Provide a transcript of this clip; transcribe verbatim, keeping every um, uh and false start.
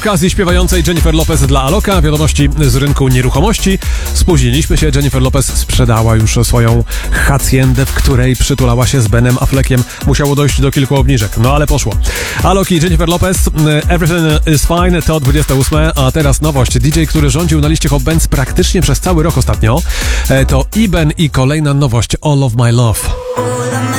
Z okazji śpiewającej Jennifer Lopez dla Aloka, wiadomości z rynku nieruchomości. Spóźniliśmy się, Jennifer Lopez sprzedała już swoją haciendę, w której przytulała się z Benem Affleckiem. Musiało dojść do kilku obniżek, no ale poszło. Alok i Jennifer Lopez, Everything is Fine, to dwudzieste ósme, a teraz nowość. D J, który rządził na liście Hot Bands praktycznie przez cały rok ostatnio, to Iben i kolejna nowość, All of My Love.